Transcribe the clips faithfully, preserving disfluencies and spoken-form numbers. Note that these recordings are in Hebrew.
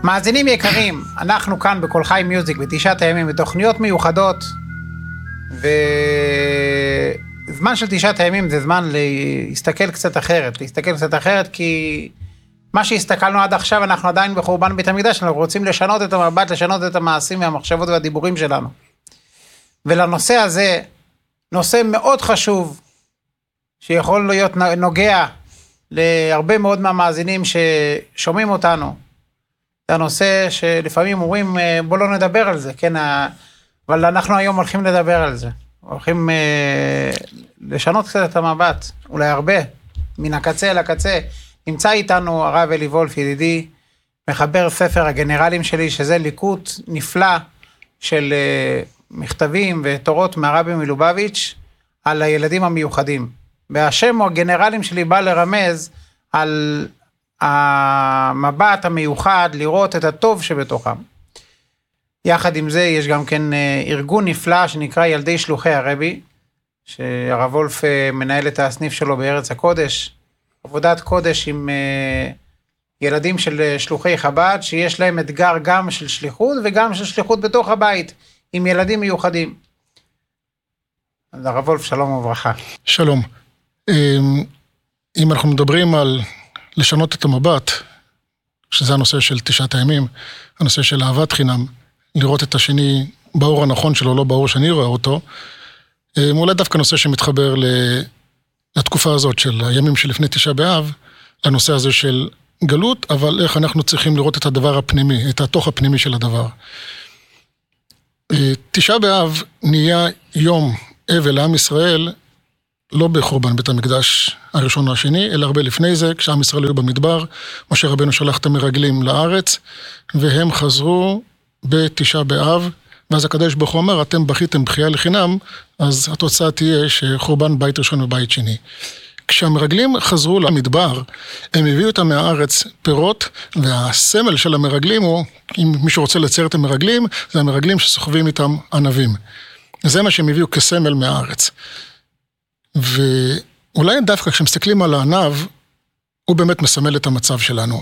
מאזינים יקרים, אנחנו כאן בכל חי מיוזיק בתשעת הימים בתוכניות מיוחדות, וזמן של תשעת הימים זה זמן להסתכל קצת אחרת, להסתכל קצת אחרת כי מה שהסתכלנו עד עכשיו אנחנו עדיין בחורבן בית המקדש, אנחנו רוצים לשנות את המבט, לשנות את המעשים והמחשבות והדיבורים שלנו. ולנושא הזה, נושא מאוד חשוב, שיכול להיות נוגע להרבה מאוד מהמאזינים ששומעים אותנו, זה הנושא שלפעמים אומרים, בוא לא נדבר על זה, כן, אבל אנחנו היום הולכים לדבר על זה, הולכים לשנות קצת את המבט, אולי הרבה, מן הקצה אל הקצה. נמצא איתנו הרב אלי וולף, ידידי, מחבר ספר הגנרלים שלי, שזה ליקוט נפלא של מכתבים ותורות מהרבי מלובביץ' על הילדים המיוחדים. והשם או הגנרלים שלי בא לרמז על המבט המיוחד, לראות את הטוב שבתוכם. יחד עם זה יש גם כן ארגון נפלא שנקרא ילדי שלוחי הרבי, שהרב וולף מנהל את הסניף שלו בארץ הקודש, עבודת קודש עם ילדים של שלוחי חב"ד, שיש להם אתגר גם של שליחות וגם של שליחות בתוך הבית, עם ילדים מיוחדים. אז הרב וולף, שלום וברכה. שלום. אם אנחנו מדברים על לשנות את המבט, שזה הנושא של תשעת הימים, הנושא של אהבת חינם, לראות את השני באור הנכון שלו, לא באור שאני רואה אותו, אולי דווקא נושא שמתחבר לתקופה הזאת של הימים שלפני תשעה באב, לנושא הזה של גלות, אבל איך אנחנו צריכים לראות את הדבר הפנימי, את התוך הפנימי של הדבר. תשעה באב נהיה יום אבל לעם ישראל, לא בחורבן בית המקדש הראשון או השני, אלא הרבה לפני זה, כשעם ישראל היו במדבר, משה רבנו שלח את המרגלים לארץ, והם חזרו בתשעה באב, ואז הקדוש ברוך הוא אומר, אתם בכיתם בחייה לחינם, אז התוצאה תהיה שחורבן בית ראשון ובית שני. כשהמרגלים חזרו למדבר, הם הביאו אותם מהארץ פירות, והסמל של המרגלים הוא, אם מישהו רוצה לצייר את המרגלים, זה המרגלים שסוחבים איתם ענבים. זה מה שהם הביאו כסמל מהארץ. ואולי דווקא כשמסתכלים על הענב, הוא באמת מסמל את המצב שלנו.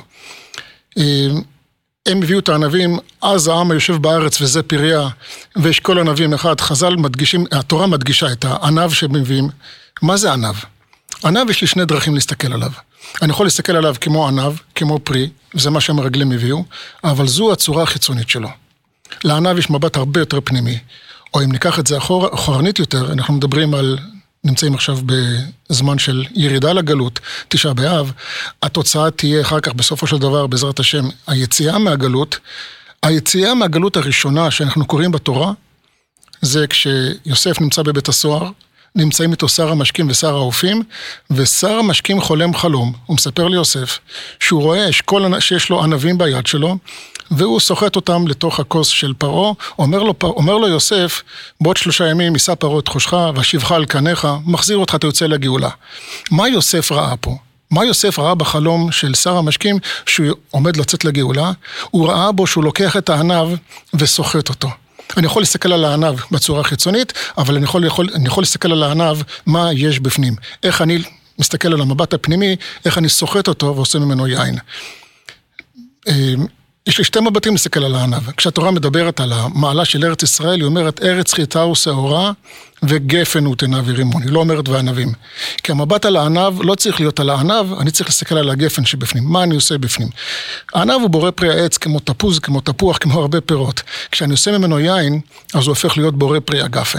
הם הביאו את הענבים, אז העם היושב בארץ וזה פריה, ויש כל ענבים אחד, חז"ל מדגישים, התורה מדגישה את הענב שמביאים. מה זה ענב? ענב יש לי שני דרכים להסתכל עליו. אני יכול להסתכל עליו כמו ענב, כמו פרי, וזה מה שהמרגלים הביאו, אבל זו הצורה החיצונית שלו. לענב יש מבט הרבה יותר פנימי. או אם ניקח את זה אחור, אחורנית יותר, אנחנו מדברים על, נמצאים עכשיו בזמן של ירידה לגלות, תשעה באב, התוצאה תהיה אחר כך בסופו של דבר, בעזרת השם, היציאה מהגלות, היציאה מהגלות הראשונה שאנחנו קוראים בתורה, זה כשיוסף נמצא בבית הסוהר, נמצאים איתו שר המשקים ושר האופים, ושר המשקים חולם חלום, הוא מספר ליוסף, שהוא רואה שכל, שיש לו ענבים ביד שלו, והוא סוחט אותם לתוך הכוס של פרעה, אומר לו, אומר לו יוסף, בעוד שלושה ימים יישא פרעה את חושך, והשיבך על קניך, מחזיר אותך, אתה יוצא לגאולה. מה יוסף ראה פה? מה יוסף ראה בחלום של שר המשקים, שהוא עומד לצאת לגאולה? הוא ראה בו שהוא לוקח את הענב וסוחט אותו. אני יכול להסתכל על הענב בצורה חיצונית, אבל אני יכול, יכול, אני יכול להסתכל על הענב מה יש בפנים. איך אני מסתכל על המבט הפנימי, איך אני סוחט אותו ועושה ממנו יין. יש לי שתי מבטים להסתכל על הענב. כשהתורה מדברת על המעלה של ארץ ישראל, היא אומרת ארץ חיטה ושעורה וגפן הוא תאנה ורימון. היא לא אומרת וענבים. כי המבט על הענב לא צריך להיות על הענב, אני צריך להסתכל על הגפן שבפנים. מה אני עושה בפנים? הענב הוא בורא פרי העץ כמו תפוז, כמו תפוח, כמו הרבה פירות. כשאני עושה ממנו יין, אז הוא הופך להיות בורא פרי הגפן.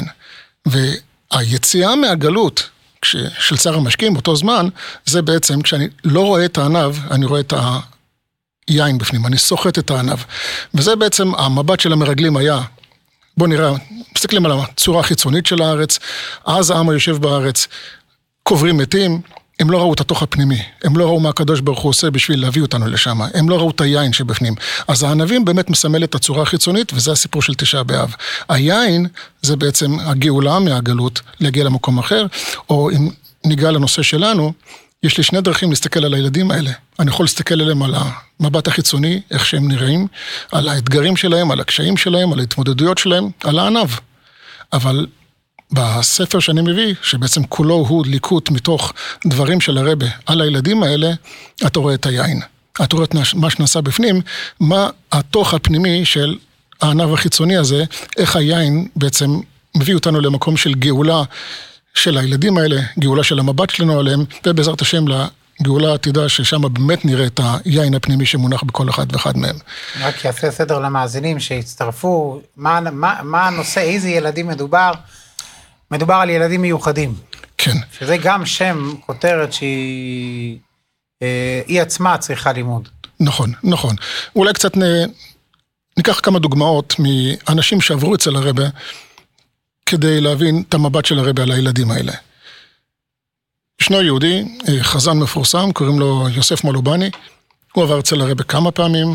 והיציאה מהגלות של שר המשקים באותו זמן, זה בעצם כשאני לא רואה את הענב, אני רואה את ה... יין בפנים, אני סוחט את הענב. וזה בעצם המבט של המרגלים היה, בוא נראה, מסתכלים על הצורה החיצונית של הארץ, אז העם היושב בארץ, קוברים מתים, הם לא ראו את התוך הפנימי, הם לא ראו מה הקדוש ברוך הוא עושה בשביל להביא אותנו לשם, הם לא ראו את היין שבפנים. אז הענבים באמת מסמל את הצורה החיצונית, וזה הסיפור של תשעה באב. היין זה בעצם הגאולה מהגלות, להגיע למקום אחר, או אם ניגע לנושא שלנו, יש לי שני דרכים להסתכל על הילדים האלה. אני יכול להסתכל עליהם על המבט החיצוני, איך שהם נראים, על האתגרים שלהם, על הקשיים שלהם, על ההתמודדויות שלהם, על הענב. אבל בספר שאני מביא, שבעצם כולו הוא ליקוט מתוך דברים של הרבה, על הילדים האלה, אתה רואה את היין. את רואה מה שנעשה בפנים, מה התוך הפנימי של הענב החיצוני הזה, איך היין בעצם מביא אותנו למקום של גאולה של הילדים האלה, גאולה של המבט שלנו עליהם, ובעזרת השם לגאולה העתידה, ששם באמת נראה את היין הפנימי שמונח בכל אחד ואחד מהם. רק יעשה סדר למאזינים שהצטרפו, מה, מה, מה הנושא, איזה ילדים מדובר? מדובר על ילדים מיוחדים. כן. שזה גם שם, כותרת שהיא אה, היא עצמה צריכה לימוד. נכון, נכון. אולי קצת נ... ניקח כמה דוגמאות מאנשים שעברו אצל הרבה, כדי להבין את המבט של הרבה על הילדים האלה. ישנו יהודי, חזן מפורסם, קוראים לו יוסף מלובני, הוא עבר אצל הרבה כמה פעמים,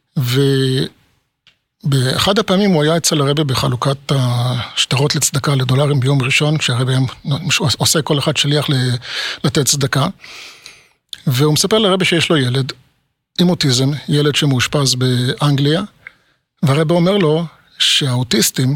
ובאחד הפעמים הוא היה אצל הרבה בחלוקת השטרות לצדקה לדולרים ביום ראשון, שהרבה עושה כל אחד שליח לתת צדקה, והוא מספר לרבה שיש לו ילד עם אוטיזם, ילד שמאושפז באנגליה, והרבה אומר לו שהאוטיסטים,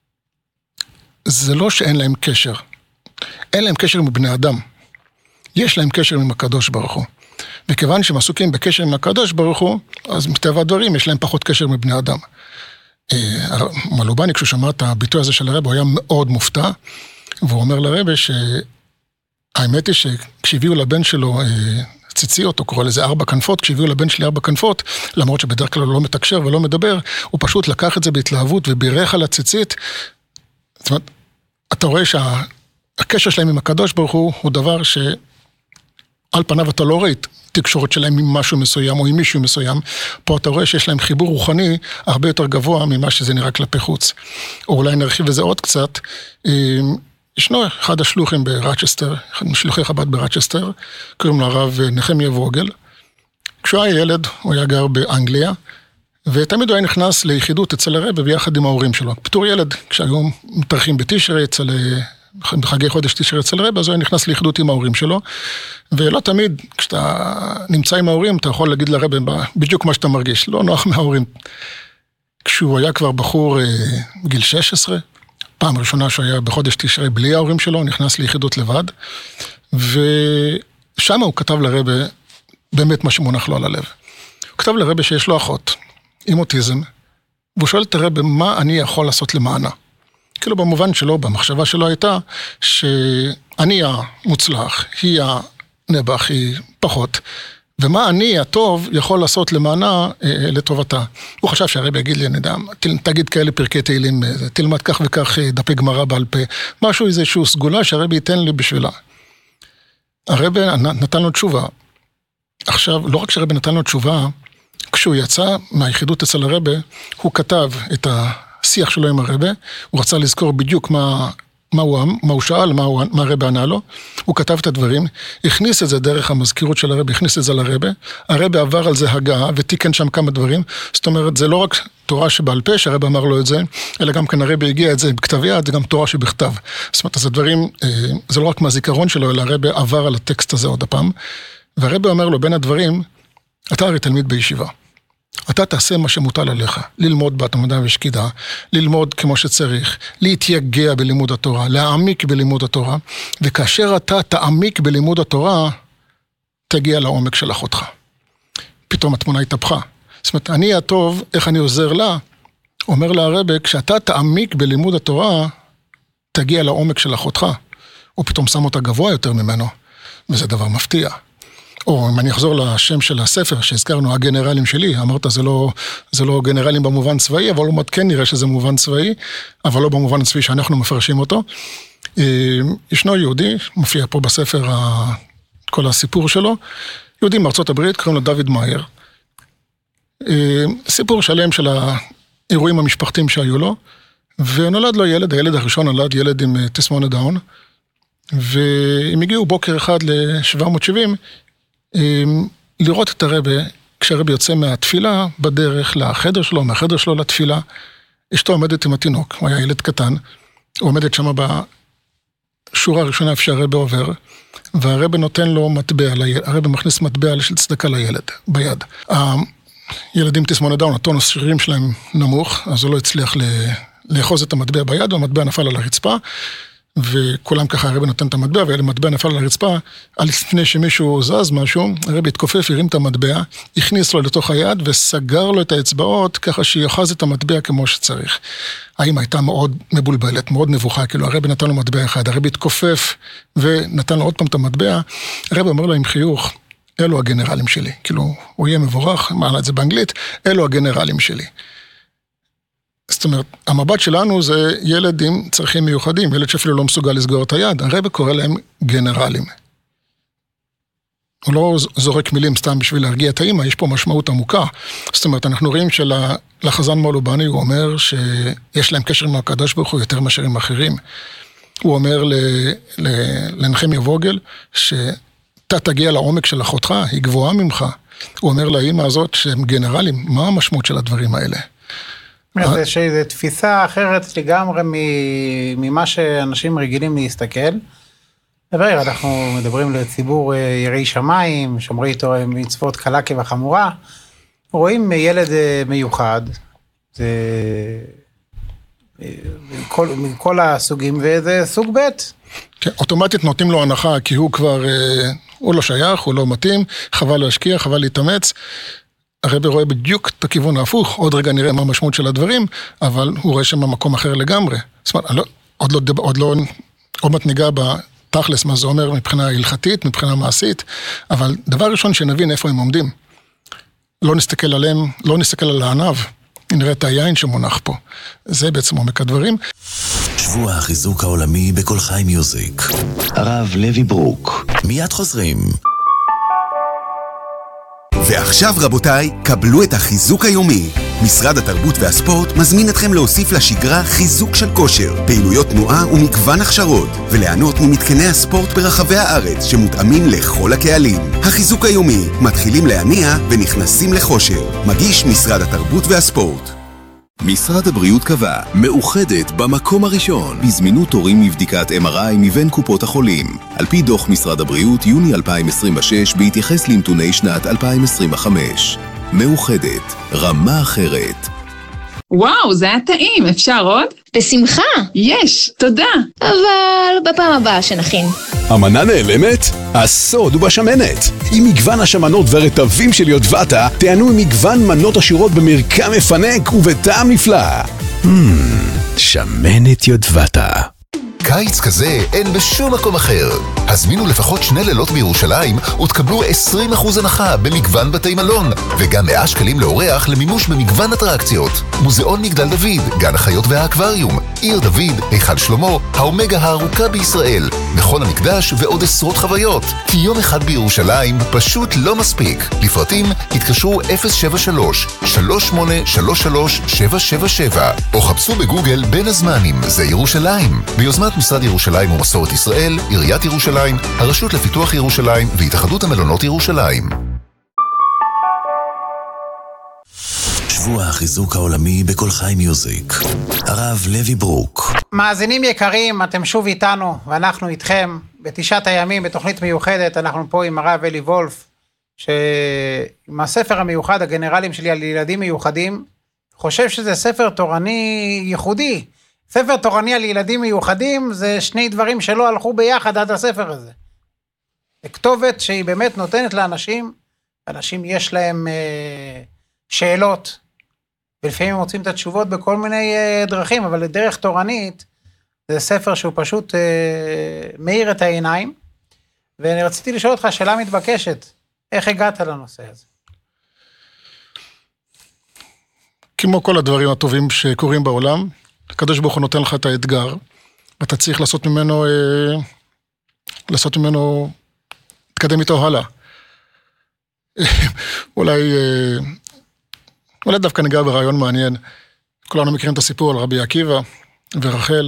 זה לא שאין להם קשר. אין להם קשר עם בני אדם. יש להם קשר עם הקדוש ברוך הוא. וכיוון שהם עסוקים בקשר עם הקדוש ברוך הוא, אז מטבע הדברים יש להם פחות קשר מבני אדם. מלובני, כשהוא שמע את הביטוי הזה של הרב, הוא היה מאוד מופתע, והוא אומר לרב שהאמת היא שכשהביאו לבן שלו ציציות, הוא קורא לזה ארבע כנפות, כשהביאו לבן שלי ארבע כנפות, למרות שבדרך כלל הוא לא מתקשר ולא מדבר, הוא פשוט לקח את זה בהתלהבות ובירך על הציצית. זאת אומרת, אתה רואה שהקשר שלהם עם הקדוש ברוך הוא, הוא דבר שעל פניו אתה לא רואה תקשורת שלהם עם משהו מסוים או עם מישהו מסוים, פה אתה רואה שיש להם חיבור רוחני הרבה יותר גבוה ממה שזה נראה כלפי חוץ. או אולי נרחיב את זה עוד קצת, ישנו אחד השלוחים ברצ'סטר, אחד משלוחי חב"ד ברצ'סטר, קוראים לו הרב נחמיה ווגל. כשהוא היה ילד, הוא היה גר באנגליה, ותמיד הוא היה נכנס ליחידות אצל הרב ביחד עם ההורים שלו. בתור ילד, כשהיו מתארחים בתשרי אצל, בחגי חודש תשרי אצל הרב, אז הוא היה נכנס ליחידות עם ההורים שלו, ולא תמיד, כשאתה נמצא עם ההורים, אתה יכול להגיד לרב בדיוק מה שאתה מרגיש, לא נוח מההורים. כשהוא היה כבר בחור בגיל שש עשרה, פעם ראשונה שהוא היה בחודש תשרי בלי ההורים שלו, נכנס ליחידות לבד, ושם הוא כתב לרב באמת מה שמונח לו על הלב. הוא כתב לרב שיש לו אחות עם אוטיזם, והוא שואל את הרב מה אני יכול לעשות למענה. כאילו במובן שלו, במחשבה שלו הייתה, שאני המוצלח, היא הנבח, היא פחות, ומה אני הטוב יכול לעשות למענה אה, לטובתה. הוא חשב שהרב יגיד לי, אני יודע, תגיד כאלה פרקי תהילים, תלמד כך וכך דפי גמרא בעל פה, משהו איזשהו סגולה שהרב ייתן לי בשבילה. הרב נתן לו תשובה. עכשיו, לא רק שהרב נתן לו תשובה, כשהוא יצא מהיחידות אצל הרב, הוא כתב את השיח שלו עם הרב, הוא רצה לזכור בדיוק מה... מה הוא, מה הוא שאל, מה, הוא, מה הרב ענה לו, הוא כתב את הדברים, הכניס את זה דרך המזכירות של הרב, הכניס את זה לרב, הרב עבר על זה הגעה ותיקן שם כמה דברים, זאת אומרת, זה לא רק תורה שבעל פה, שהרב אמר לו את זה, אלא גם כאן הרב הגיע את זה בכתב יד, זה גם תורה שבכתב. זאת אומרת, אז הדברים, זה לא רק מהזיכרון שלו, אלא הרב עבר על הטקסט הזה עוד הפעם, והרב אומר לו, בין הדברים, אתה הרי תלמיד בישיבה. אתה תעשה מה שמוטל עליך, ללמוד בהתמדה ושקידה, ללמוד כמו שצריך, להתייגע בלימוד התורה, להעמיק בלימוד התורה, וכאשר אתה תעמיק בלימוד התורה, תגיע לעומק של אחותך. פתאום התמונה התהפכה. זאת אומרת, אני הטוב, איך אני עוזר לה? אומר לה הרב, כשאתה תעמיק בלימוד התורה, תגיע לעומק של אחותך. הוא פתאום שם אותה גבוה יותר ממנו, וזה דבר מפתיע. או אם אני אחזור לשם של הספר שהזכרנו, הגנרלים שלי, אמרת זה לא, זה לא גנרלים במובן צבאי, אבל הוא כן נראה שזה מובן צבאי, אבל לא במובן הצבאי שאנחנו מפרשים אותו. ישנו יהודי, מופיע פה בספר כל הסיפור שלו, יהודי מארצות הברית, קוראים לו דוד מאייר. סיפור שלם של האירועים המשפחתיים שהיו לו, ונולד לו ילד, הילד הראשון נולד ילד עם תסמונת דאון, והם הגיעו בוקר אחד ל-שבע מאות שבעים, לראות את הרבה, כשהרבה יוצא מהתפילה, בדרך לחדר שלו, מהחדר שלו לתפילה, אשתו עומדת עם התינוק, הוא היה ילד קטן, הוא עומדת שם בשורה הראשונה איפה שהרבה עובר, והרבה נותן לו מטבע, הרבה מכניס מטבע של צדקה לילד, ביד. הילדים תסמונת דאון, הטונוס שרירים שלהם נמוך, אז הוא לא הצליח לאחוז את המטבע ביד, והמטבע נפל על הרצפה, וכולם ככה הרבי נותן את המטבע, והמטבע נפל על הרצפה, על לפני שמישהו זז משהו, הרבי התכופף, הרים את המטבע, הכניס לו לתוך היד, וסגר לו את האצבעות, ככה שיחז את המטבע כמו שצריך. האמא הייתה מאוד מבולבלת, מאוד נבוכה, כאילו הרבי נתן לו מטבע אחד, הרבי התכופף, ונתן לו עוד פעם את המטבע, הרבי אומר לו עם חיוך, אלו הגנרלים שלי, כאילו, הוא יהיה מבורך, מעלה את זה באנגלית, אלו הגנרלים שלי. זאת אומרת, המבט שלנו זה ילד עם צרכים מיוחדים, ילד שאפילו לא מסוגל לסגור את היד, הרבי קורא להם גנרלים. הוא לא זורק מילים סתם בשביל להרגיע את האמא, יש פה משמעות עמוקה. זאת אומרת, אנחנו רואים שלחזן מולובני הוא אומר שיש להם קשר עם הקדוש ברוך הוא יותר מאשר עם אחרים. הוא אומר לנחמיה ווגל שאתה תגיע לעומק של אחותך, היא גבוהה ממך. הוא אומר לאמא הזאת שהם גנרלים, מה המשמעות של הדברים האלה? זה שזו תפיסה אחרת לגמרי ממה שאנשים רגילים להסתכל. דבר, אנחנו מדברים לציבור יראי שמיים, שומרי מצוות קלה כבחמורה, רואים ילד מיוחד, זה מכל, מכל הסוגים, וזה סוג ב'. כן, אוטומטית נותנים לו הנחה, כי הוא כבר, הוא לא שייך, הוא לא מתאים, חבל להשקיע, חבל להתאמץ, הרבי רואה בדיוק את הכיוון ההפוך, עוד רגע נראה מה המשמעות של הדברים, אבל הוא רואה שם מקום אחר לגמרי. זאת אומרת, לא, עוד לא, עוד לא, עוד מעט ניגע בתכלס מה זה אומר מבחינה הלכתית, מבחינה מעשית, אבל דבר ראשון שנבין איפה הם עומדים. לא נסתכל עליהם, לא נסתכל על הענב, נראה את היין שמונח פה. זה בעצם עומק הדברים. שבוע החיזוק העולמי בכל חי מיוזיק. הרב לוי ברוק. מיד חוזרים. ועכשיו רבותיי, קבלו את החיזוק היומי. משרד התרבות והספורט מזמין אתכם להוסיף לשגרה חיזוק של כושר, פעילויות תנועה ומגוון הכשרות, וליהנות ממתקני הספורט ברחבי הארץ שמותאמים לכל הקהלים. החיזוק היומי, מתחילים להניע ונכנסים לכושר. מגיש משרד התרבות והספורט. משרד הבריאות קבע, מאוחדת במקום הראשון, בזמינות תורים מבדיקת אם אר איי מבין קופות החולים. על פי דוח משרד הבריאות יוני אלפיים עשרים ושש בהתייחס לנתוני שנת אלפיים עשרים וחמש. מאוחדת, רמה אחרת. וואו, זה היה טעים, אפשר עוד? בשמחה. יש, תודה. אבל בפעם הבאה שנכין. המנה נעלמת? הסוד הוא בשמנת. עם מגוון השמנות והרטבים של יודבטה, תענו עם מגוון מנות עשירות במרקם מפנק ובטעם נפלא. Hmm, שמנת יודבטה. קיץ כזה אין בשום מקום אחר. הזמינו לפחות שני לילות בירושלים ותקבלו עשרים אחוז הנחה במגוון בתי מלון, וגם מאה שקלים לאורח למימוש במגוון אטרקציות. מוזיאון מגדל דוד, גן החיות והאקווריום, עיר דוד, היכל שלמה, האומגה הארוכה בישראל, מכון המקדש ועוד עשרות חוויות. כי יום אחד בירושלים פשוט לא מספיק. לפרטים התקשרו אפס שבע שלוש שלוש שמונה שלוש שלוש שבע שבע שבע או חפשו בגוגל בין הזמנים, זה ירושלים. ביוזמת משרד ירושלים ומסורת ישראל, עיריית ירושלים, הרשות לפיתוח ירושלים והתאחדות המלונות ירושלים. שבוע החיזוק העולמי בכל חי מיוזיק. הרב לוי ברוק. מאזינים יקרים, אתם שוב איתנו ואנחנו איתכם בתשעת הימים בתוכנית מיוחדת. אנחנו פה עם הרב אלי וולף, שעם הספר המיוחד הגנרלים שלי על ילדים מיוחדים, חושב שזה ספר תורני ייחודי. ספר תורני על ילדים מיוחדים זה שני דברים שלא הלכו ביחד עד הספר הזה. זה כתובת שהיא באמת נותנת לאנשים, אנשים יש להם אה, שאלות, ולפעמים הם מוצאים את התשובות בכל מיני אה, דרכים, אבל לדרך תורנית, זה ספר שהוא פשוט אה, מאיר את העיניים, ואני רציתי לשאול אותך שאלה מתבקשת, איך הגעת לנושא הזה? כמו כל הדברים הטובים שקורים בעולם, הקדוש ברוך הוא נותן לך את האתגר, ואתה צריך לעשות ממנו, אה, לעשות ממנו, תקדם איתו הלאה. אולי, אה, אולי דווקא ניגע ברעיון מעניין. כולנו מכירים את הסיפור על רבי עקיבא ורחל.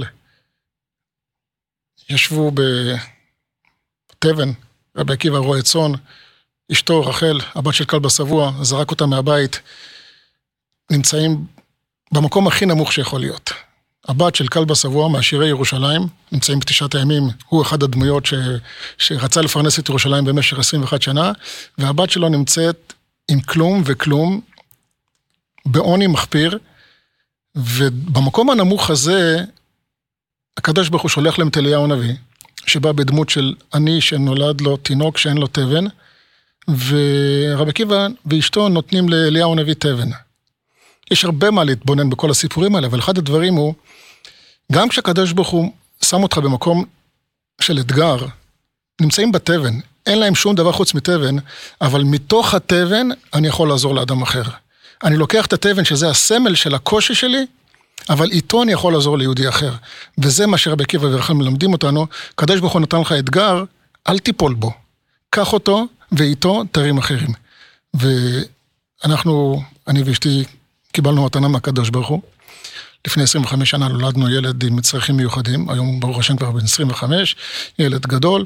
ישבו בתבן, רבי עקיבא רועה צאן, אשתו רחל, הבת של כלבא שבוע, זרק אותה מהבית, נמצאים במקום הכי נמוך שיכול להיות. הבת של כלבא שבוע מעשירי ירושלים, נמצאים בתשעת הימים, הוא אחד הדמויות ש... שרצה לפרנס את ירושלים במשך עשרים ואחת שנה, והבת שלו נמצאת עם כלום וכלום, בעוני מחפיר, ובמקום הנמוך הזה, הקדוש ברוך הוא שולח להם את אליהו הנביא, שבא בדמות של אני שנולד לו תינוק שאין לו תבן, ורבי עקיבא ואשתו נותנים לאליהו הנביא תבן. יש הרבה מה להתבונן בכל הסיפורים האלה, אבל אחד הדברים הוא, גם כשהקדוש ברוך הוא שם אותך במקום של אתגר, נמצאים בתבן, אין להם שום דבר חוץ מתבן, אבל מתוך התבן אני יכול לעזור לאדם אחר. אני לוקח את התבן שזה הסמל של הקושי שלי, אבל איתו אני יכול לעזור ליהודי אחר. וזה מה שרבי עקיבא ורחל מלמדים אותנו, הקדוש ברוך הוא נתן לך אתגר, אל תיפול בו. קח אותו ואיתו תרים אחרים. ואנחנו, אני ואשתי, קיבלנו מתנה מהקדוש ברוך הוא. לפני עשרים וחמש שנה נולדנו ילד עם צרכים מיוחדים, היום ברוך השם כבר בן עשרים וחמש, ילד גדול,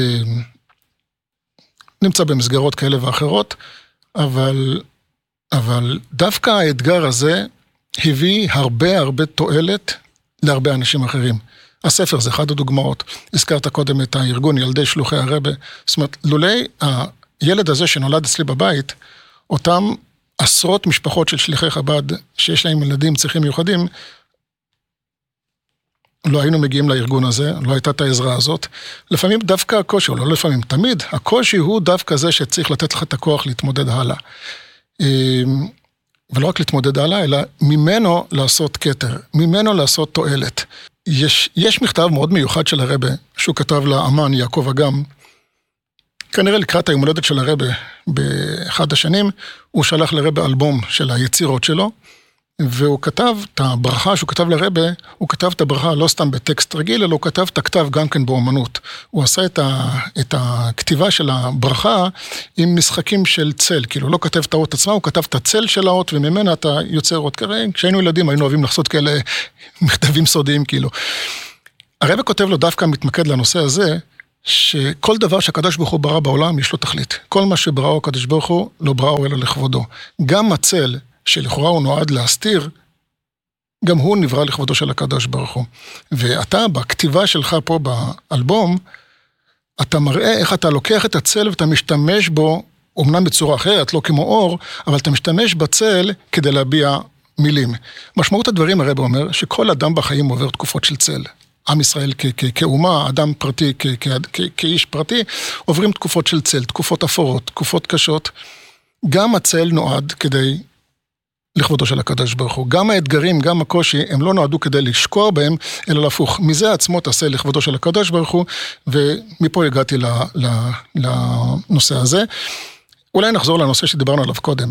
נמצא במסגרות כאלה ואחרות, אבל, אבל דווקא האתגר הזה הביא הרבה הרבה תועלת להרבה אנשים אחרים. הספר זה אחד הדוגמאות, הזכרת קודם את הארגון ילדי שלוחי הרבי, זאת אומרת, לולי הילד הזה שנולד אצלי בבית, אותם עשרות משפחות של שליחי חב"ד, שיש להם ילדים צריכים מיוחדים, לא היינו מגיעים לארגון הזה, לא הייתה את העזרה הזאת. לפעמים דווקא הקושי, או לא לפעמים, תמיד, הקושי הוא דווקא זה שצריך לתת לך את הכוח להתמודד הלאה. ולא רק להתמודד הלאה, אלא ממנו לעשות כתר, ממנו לעשות תועלת. יש, יש מכתב מאוד מיוחד של הרבי, שהוא כתב לאמן יעקב אגם, כנראה לקראת היום הולדת של הרבי, באחד השנים, הוא שלח לרבי אלבום של היצירות שלו, והוא כתב את הברכה שהוא כתב לרבי, הוא כתב את הברכה לא סתם בטקסט רגיל, אלא הוא כתב את הכתב גם כן באומנות. הוא עשה את, ה, את הכתיבה של הברכה עם משחקים של צל, כאילו לא כתב את האות עצמה, הוא כתב את הצל של האות, וממנה אתה יוצר אות. כשהיינו ילדים היינו אוהבים לחסות כאלה מכתבים סודיים, כאילו. הרבי כותב לו דווקא מתמקד לנושא הזה, שכל דבר שהקדוש ברוך הוא ברא בעולם יש לו תכלית. כל מה שבראו הקדוש ברוך הוא לא בראו אלא לכבודו. גם הצל שלכאורה הוא נועד להסתיר, גם הוא נברא לכבודו של הקדוש ברוך הוא. ואתה בכתיבה שלך פה באלבום, אתה מראה איך אתה לוקח את הצל ואתה משתמש בו, אומנם בצורה אחרת, לא כמו אור, אבל אתה משתמש בצל כדי להביע מילים. משמעות הדברים הרב אומר שכל אדם בחיים עובר תקופות של צל. עם ישראל כאומה, אדם פרטי, כאיש פרטי, עוברים תקופות של צל, תקופות אפורות, תקופות קשות. גם הצל נועד כדי לכבודו של הקדוש ברוך הוא. גם האתגרים, גם הקושי, הם לא נועדו כדי לשקוע בהם, אלא להפוך. מזה עצמו תעשה לכבודו של הקדוש ברוך הוא, ומפה הגעתי לנושא הזה. אולי נחזור לנושא שדיברנו עליו קודם.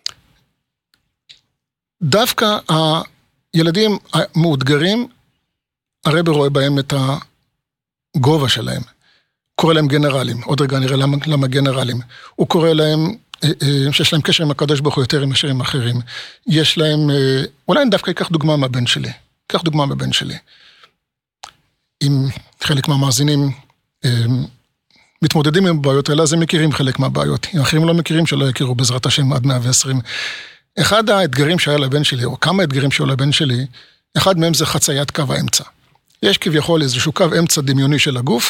דווקא הילדים המאותגרים, הרבי רואה בהם את הגובה שלהם. קורא להם גנרלים, עוד רגע נראה למה, למה גנרלים. הוא קורא להם, שיש להם קשר עם הקדוש ברוך הוא יותר עם קשרים אחרים. יש להם, אולי אני דווקא אקח דוגמה מהבן שלי. אקח דוגמה מהבן שלי. אם חלק מהמאזינים מתמודדים עם בעיות האלה, אז הם מכירים חלק מהבעיות. אם אחרים לא מכירים, שלא יכירו בעזרת השם עד מאה ועשרים. אחד האתגרים שהיה לבן שלי, או כמה אתגרים שהיו לבן שלי, אחד מהם זה חציית קו האמצע. יש כביכול איזשהו קו אמצע דמיוני של הגוף,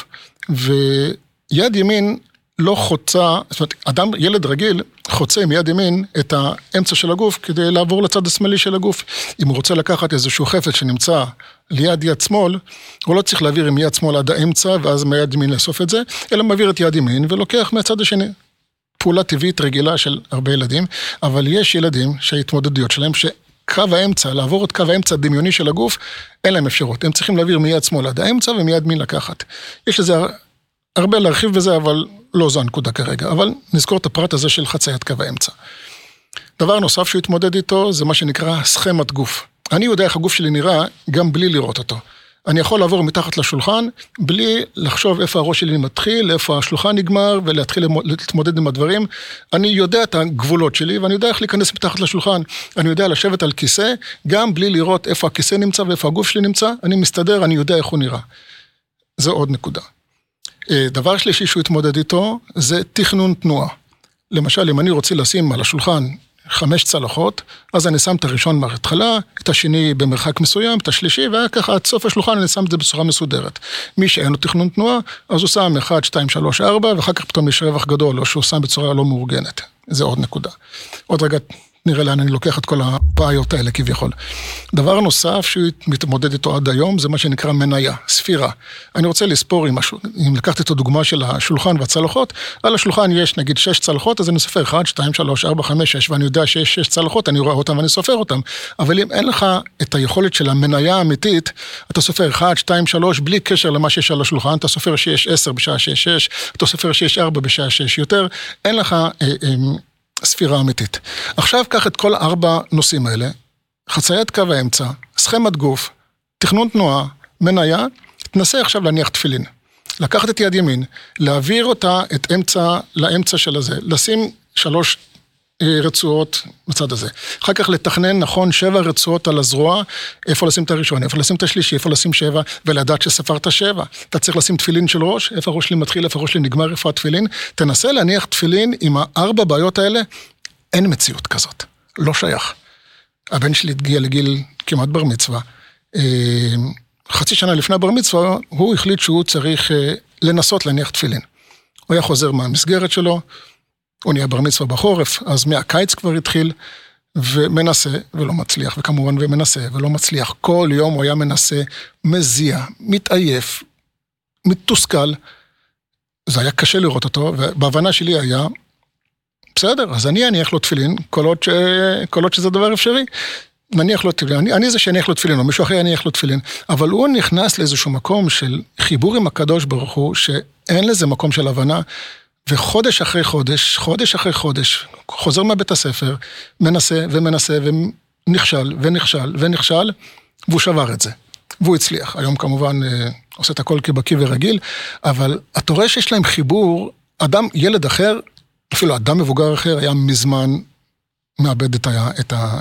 ויד ימין לא חוצה, זאת אומרת, אדם, ילד רגיל, חוצה עם יד ימין את האמצע של הגוף, כדי לעבור לצד השמאלי של הגוף. אם הוא רוצה לקחת איזשהו חפץ שנמצא ליד יד שמאל, הוא לא צריך להעביר עם יד שמאל עד האמצע, ואז מיד ימין לאסוף את זה, אלא מעביר את יד ימין, ולוקח מהצד השני. פעולה טבעית רגילה של הרבה ילדים, אבל יש ילדים שההתמודדויות שלהם, שקו האמצע, לעבור את קו האמצע הדמיוני של הגוף, אין להם אפשרות. הם צריכים להעביר מיד שמאל עד האמצע, ומיד ימין לקחת. יש לזה הרבה להרחיב בזה, אבל לא זו הנקודה כרגע. אבל נזכור את הפרט הזה של חציית קו האמצע. דבר נוסף שהוא התמודד איתו, זה מה שנקרא סכמת גוף. אני יודע איך הגוף שלי נראה, גם בלי לראות אותו. אני יכול לעבור מתחת לשולחן, בלי לחשוב איפה הראש שלי מתחיל, איפה השולחן נגמר, ולהתחיל להתמודד עם הדברים. אני יודע את הגבולות שלי, ואני יודע איך להיכנס מתחת לשולחן. אני יודע לשבת על כיסא, גם בלי לראות איפה הכיסא נמצא, ואיפה הגוף שלי נמצא, אני מסתדר, אני יודע איך הוא נראה. זה עוד נקודה. דבר שלישי שהוא התמודד איתו, זה תכנון תנועה. למשל, אם אני רוצה לשים על השולחן חמש צלחות, אז אני שם את הראשון מההתחלה, את השני במרחק מסוים, את השלישי, וככה עד סוף השולחן אני שם את זה בצורה מסודרת. מי שאין לו תכנון תנועה, אז הוא שם אחד, שתיים, שלוש, ארבע, ואחר כך פתאום יש רווח גדול, או שהוא שם בצורה לא מאורגנת. זה עוד נקודה. עוד רגע נראה לאן אני לוקח את כל הבעיות האלה כביכול. דבר נוסף שהוא מתמודד איתו עד היום, זה מה שנקרא מניה, ספירה. אני רוצה לספור עם, השול... אם לקחת את הדוגמה של השולחן והצלחות, על השולחן יש נגיד שש צלחות, אז אני סופר אחת, שתיים, שלוש, ארבע, חמש, שש, ואני יודע שיש שש צלחות, אני רואה אותם ואני סופר אותם. אבל אם אין לך את היכולת של המניה האמיתית, אתה סופר אחת, שתיים, שלוש, בלי קשר למה שיש על השולחן, אתה סופר שיש עשר בשעה שש, שש, אתה סופר שיש ארבע בשעה שש, יותר, אין לך אה, אה, ספירה אמיתית. עכשיו קח את כל ארבע נושאים האלה, חציית קו האמצע, סכמת גוף, תכנון תנועה, מניה, תנסה עכשיו להניח תפילין. לקחת את יד ימין, להעביר אותה את אמצע, לאמצע של הזה, לשים שלוש רצועות בצד הזה. אחר כך לתכנן נכון שבע רצועות על הזרוע, איפה לשים את הראשון, איפה לשים את השלישי, איפה לשים שבע, ולדעת שספרת שבע. אתה צריך לשים תפילין של ראש, איפה הראש שלי מתחיל, איפה הראש שלי נגמר, איפה התפילין. תנסה להניח תפילין עם הארבע בעיות האלה, אין מציאות כזאת. לא שייך. הבן שלי הגיע לגיל כמעט בר מצווה. חצי שנה לפני הבר מצווה, הוא החליט שהוא צריך לנסות להניח תפילין. הוא היה חוזר מהמסגרת שלו, הוא נהיה בר מצווה בחורף, אז מהקיץ כבר התחיל, ומנסה ולא מצליח, וכמובן ומנסה ולא מצליח. כל יום הוא היה מנסה, מזיע, מתעייף, מתוסכל. זה היה קשה לראות אותו, ובהבנה שלי היה, בסדר, אז אני אניח לו תפילין, כל עוד, ש... כל עוד שזה דבר אפשרי. נניח לו תפילין, אני, אני זה שיניח לו תפילין, או מישהו אחר יניח לו תפילין, אבל הוא נכנס לאיזשהו מקום של חיבור עם הקדוש ברוך הוא, שאין לזה מקום של הבנה, וחודש אחרי חודש, חודש אחרי חודש, חוזר מבית הספר, מנסה ומנסה ונכשל ונכשל ונכשל, והוא שבר את זה. והוא הצליח. היום כמובן עושה את הכל כבקי ורגיל, אבל אתה רואה שיש להם חיבור, אדם, ילד אחר, אפילו אדם מבוגר אחר, היה מזמן מאבד את ה... את ה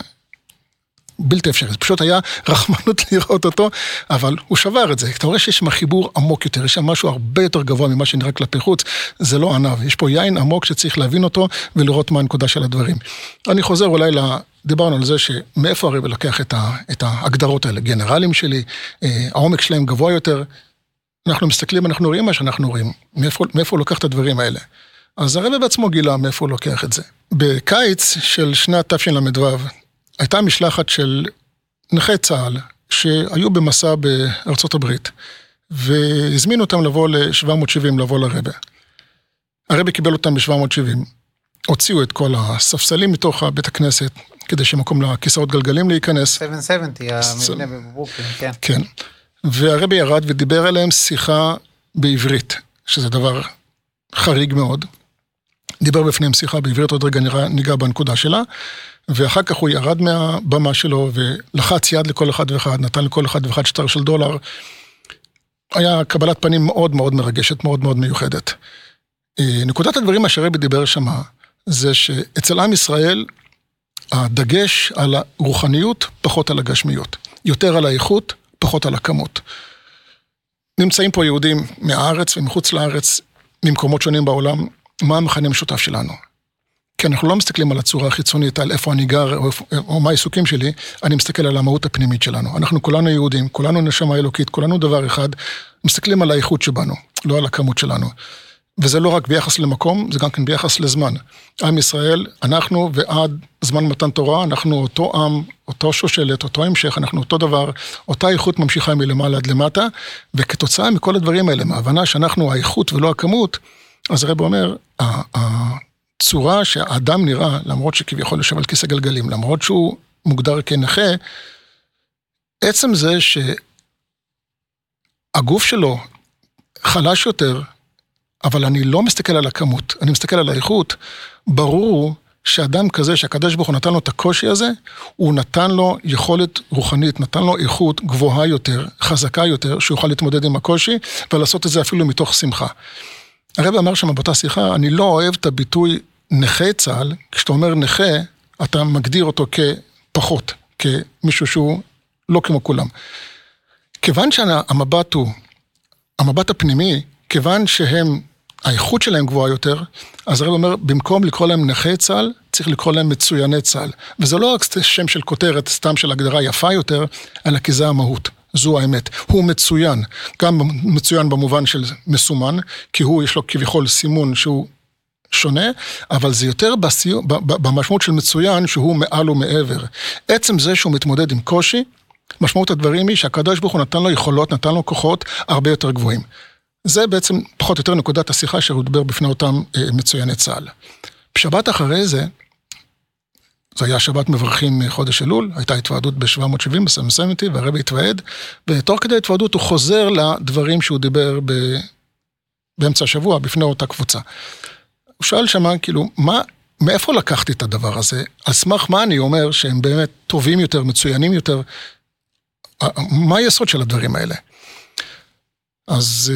בלתי אפשרי, זה פשוט היה רחמנות לראות אותו, אבל הוא שבר את זה. אתה רואה שיש שם חיבור עמוק יותר, יש שם משהו הרבה יותר גבוה ממה שנראה כלפי חוץ, זה לא ענב, יש פה יין עמוק שצריך להבין אותו ולראות מה הנקודה של הדברים. אני חוזר אולי, דיברנו על זה שמאיפה הרי לקח את, ה, את ההגדרות האלה, גנרלים שלי, העומק שלהם גבוה יותר, אנחנו מסתכלים, אנחנו רואים מה שאנחנו רואים, מאיפה, מאיפה הוא לוקח את הדברים האלה. אז הרב בעצמו גילה מאיפה הוא לוקח את זה. בקיץ של שנת תשל"ו, הייתה משלחת של נכי צה"ל, שהיו במסע בארצות הברית, והזמינו אותם לבוא ל-שבע מאות שבעים, לבוא לרבא. הרבא קיבל אותם ב-שבע מאות שבעים, הוציאו את כל הספסלים מתוך בית הכנסת, כדי שמקום לכיסאות גלגלים להיכנס. שבע שבעים, המבנה בברוקלין, כן. כן, והרבא ירד ודיבר עליהם שיחה בעברית, שזה דבר חריג מאוד. דיבר בפניהם שיחה בעברית, עוד רגע ניגע בנקודה שלה, ואחר כך הוא ירד מהבמה שלו, ולחץ יד לכל אחד ואחד, נתן לכל אחד ואחד שטר של דולר. היה קבלת פנים מאוד מאוד מרגשת, מאוד מאוד מיוחדת. נקודת הדברים מה שהרבי דיבר שמה, זה שאצל עם ישראל, הדגש על הרוחניות, פחות על הגשמיות. יותר על האיכות, פחות על הכמות. נמצאים פה יהודים מהארץ ומחוץ לארץ, ממקומות שונים בעולם, מה המכנה המשותף שלנו? כי אנחנו לא מסתכלים על הצורה החיצונית, על איפה אני גר, או, או מה העיסוקים שלי, אני מסתכל על המהות הפנימית שלנו. אנחנו כולנו יהודים, כולנו נשמה אלוקית, כולנו דבר אחד, מסתכלים על האיכות שבנו, לא על הכמות שלנו. וזה לא רק ביחס למקום, זה גם כן ביחס לזמן. עם ישראל, אנחנו ועד זמן מתן תורה, אנחנו אותו עם, אותו שושלת, אותו המשך, אנחנו אותו דבר, אותה איכות ממשיכה מלמעלה עד למטה, וכתוצאה מכל הדברים האלה, מההבנה שאנחנו האיכות ולא הכמות, אז הרב אומר, הצורה שהאדם נראה, למרות שכביכול יושב על כיסא גלגלים, למרות שהוא מוגדר כנכה, עצם זה שהגוף שלו חלש יותר, אבל אני לא מסתכל על הכמות, אני מסתכל על האיכות, ברור שאדם כזה, שהקדוש ברוך הוא נתן לו את הקושי הזה, הוא נתן לו יכולת רוחנית, נתן לו איכות גבוהה יותר, חזקה יותר, שהוא יוכל להתמודד עם הקושי, ולעשות את זה אפילו מתוך שמחה. הרב אמר שם באותה שיחה, אני לא אוהב את הביטוי נכה צה"ל, כשאתה אומר נכה, אתה מגדיר אותו כפחות, כמישהו שהוא לא כמו כולם. כיוון שהמבט הוא, המבט הפנימי, כיוון שהם, האיכות שלהם גבוהה יותר, אז הרב אומר, במקום לקרוא להם נכי צה"ל, צריך לקרוא להם מצויני צה"ל. וזה לא רק שם של כותרת, סתם של הגדרה יפה יותר, אלא כי זה המהות. זו האמת. הוא מצוין, גם מצוין במובן של מסומן, כי הוא יש לו כביכול סימון שהוא שונה, אבל זה יותר בסיוע, במשמעות של מצוין שהוא מעל ומעבר. עצם זה שהוא מתמודד עם קושי, משמעות הדברים היא שהקדוש ברוך הוא נתן לו יכולות, נתן לו כוחות הרבה יותר גבוהים. זה בעצם פחות או יותר נקודת השיחה שהוא דבר בפני אותם מצויני צה"ל. בשבת אחרי זה, זה היה שבת מברכים חודש אלול, הייתה התוועדות ב-שבע מאות שבעים בסמסמתי, והרבי התוועד, ותוך כדי התוועדות הוא חוזר לדברים שהוא דיבר ב... באמצע השבוע, בפני אותה קבוצה. הוא שאל שמה, כאילו, מה, מאיפה לקחתי את הדבר הזה? על סמך מה אני אומר שהם באמת טובים יותר, מצוינים יותר? מה היסוד של הדברים האלה? אז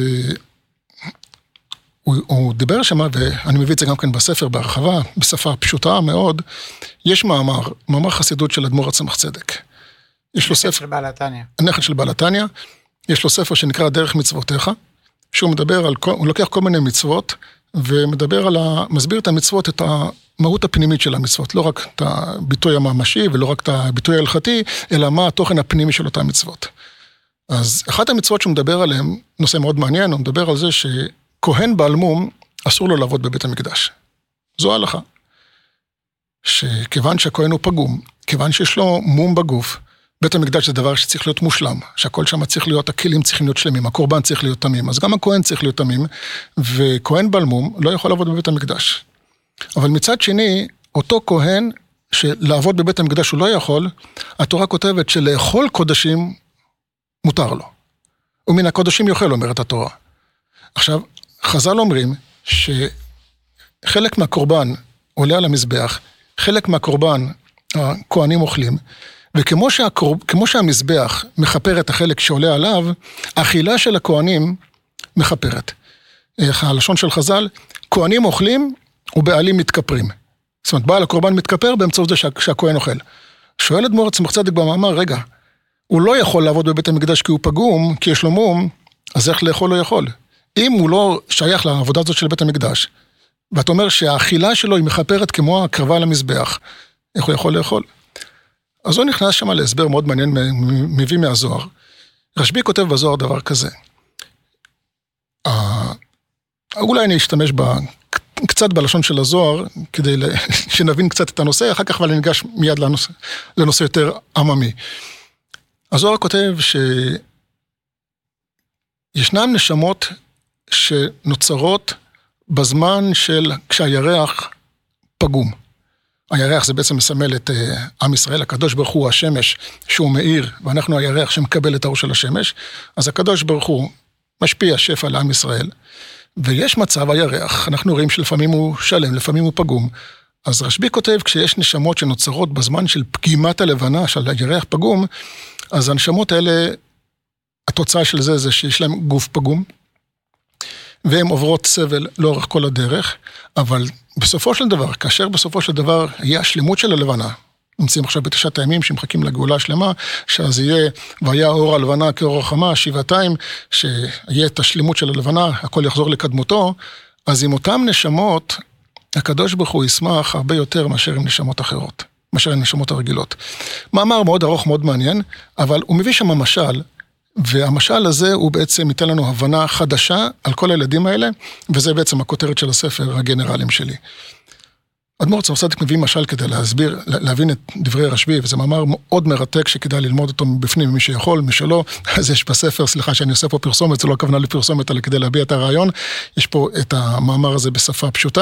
הוא, הוא דיבר שמה, ואני מביא את זה גם כן בספר, בהרחבה, בשפה פשוטה מאוד, יש מאמר, מאמר חסידות של אדמו"ר הצמח צדק. יש לו ספר... של בעל התניא. הנכד של בעל התניא, יש לו ספר שנקרא דרך מצוותיך, שהוא מדבר על, הוא לוקח כל מיני מצוות, ומדבר על ה... מסביר את המצוות, את המהות הפנימית של המצוות, לא רק את הביטוי הממשי, ולא רק את הביטוי ההלכתי, אלא מה התוכן הפנימי של אותן מצוות. אז אחת המצוות שהוא מדבר עליהן, נושא מאוד מעניין, הוא מדבר על זה שכהן בעל מום, אסור לו לעבוד בבית המקדש. זו ההלכה. שכיוון שהכהן הוא פגום, כיוון שיש לו מום בגוף, בית המקדש זה דבר שצריך להיות מושלם, שהכל שם צריך להיות, הכלים צריכים להיות שלמים, הקורבן צריך להיות תמים, אז גם הכהן צריך להיות תמים, וכהן בעל מום לא יכול לעבוד בבית המקדש. אבל מצד שני, אותו כהן שלעבוד בבית המקדש הוא לא יכול, התורה כותבת שלאכול קודשים מותר לו. ומן הקודשים יאכל, אומרת התורה. עכשיו, חז"ל אומרים שחלק מהקורבן עולה על המזבח, חלק מהקורבן הכהנים אוכלים, וכמו שהקור... כמו שהמזבח מחפר את החלק שעולה עליו, האכילה של הכהנים מחפרת. הלשון של חז"ל, כהנים אוכלים ובעלים מתכפרים. זאת אומרת, בעל הקורבן מתכפר באמצעות זה שה... שהכהן אוכל. שואל אדמו"ר הצמח צדק במאמר, רגע, הוא לא יכול לעבוד בבית המקדש כי הוא פגום, כי יש לו מום, אז איך לאכול לא יכול? אם הוא לא שייך לעבודה הזאת של בית המקדש, ואת אומר שהאכילה שלו היא מחפרת כמו הקרבה על המזבח, איך הוא יכול לאכול? אז הוא נכנס שם להסבר מאוד מעניין, מביא מהזוהר. רשב"י כותב בזוהר דבר כזה. אולי אני אשתמש קצת בלשון של הזוהר, כדי שנבין קצת את הנושא, אחר כך אבל אני ניגש מיד לנושא, לנושא יותר עממי. הזוהר כותב שישנן נשמות שנוצרות בזמן של כשהירח פגום. הירח זה בעצם מסמל את עם ישראל, הקדוש ברוך הוא השמש שהוא מאיר, ואנחנו הירח שמקבל את האור של השמש, אז הקדוש ברוך הוא משפיע שפע לעם ישראל, ויש מצב הירח, אנחנו רואים שלפעמים הוא שלם, לפעמים הוא פגום, אז רשב"י כותב, כשיש נשמות שנוצרות בזמן של פגימת הלבנה, של הירח פגום, אז הנשמות האלה, התוצאה של זה זה שיש להם גוף פגום, והן עוברות סבל לאורך כל הדרך, אבל בסופו של דבר, כאשר בסופו של דבר יהיה השלמות של הלבנה, נמצאים עכשיו בתשעת הימים שמחכים לגאולה השלמה, שאז יהיה, והיה אור הלבנה כאור החמה, שבעתיים, שיהיה את השלמות של הלבנה, הכל יחזור לקדמותו, אז עם אותם נשמות, הקדוש ברוך הוא ישמח הרבה יותר מאשר עם נשמות אחרות, מאשר עם נשמות הרגילות. מאמר מאוד ארוך, מאוד מעניין, אבל הוא מביא שם משל, והמשל הזה הוא בעצם ייתן לנו הבנה חדשה על כל הילדים האלה, וזה בעצם הכותרת של הספר, הגנרלים שלי. אדמו"ר הצמח צדק מביא משל כדי להסביר, להבין את דברי רשב"י, וזה מאמר מאוד מרתק שכדאי ללמוד אותו מבפנים, מי שיכול, מי שלא, אז יש בספר, סליחה שאני עושה פה פרסומת, זה לא הכוונה לפרסומת, אלא כדי להביע את הרעיון, יש פה את המאמר הזה בשפה פשוטה.